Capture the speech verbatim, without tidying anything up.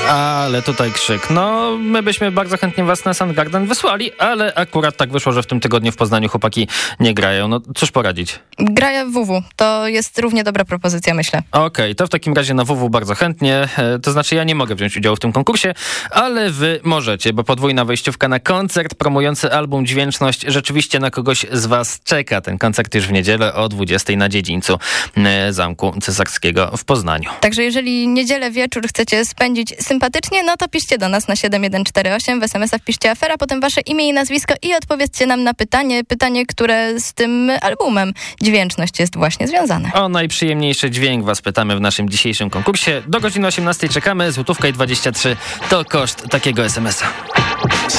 Ale tutaj krzyk. No, my byśmy bardzo chętnie was na Soundgarden wysłali, ale akurat tak wyszło, że w tym tygodniu w Poznaniu chłopaki nie grają. No, cóż poradzić? Grają w W W. To jest równie dobra propozycja, myślę. Okej, okay, to w takim razie na W W bardzo chętnie. E, to znaczy ja nie mogę wziąć udziału w tym konkursie, ale wy możecie, bo podwójna wejściówka na koncert promujący album Dźwięczność rzeczywiście na kogoś z was czeka. Ten koncert już w niedzielę o dwudziestej na dziedzińcu e, Zamku Cesarskiego w Poznaniu. Także jeżeli niedzielę wieczór chcecie spędzić sympatycznie, no to piszcie do nas na siedem jeden cztery osiem, w es em esach piszcie afera, potem wasze imię i nazwisko i odpowiedzcie nam na pytanie, pytanie, które z tym albumem Dźwięczność jest właśnie związane. O najprzyjemniejszy dźwięk was pytamy w naszym dzisiejszym konkursie. Do godziny osiemnastej czekamy, złotówka i dwadzieścia trzy to koszt takiego es em esa.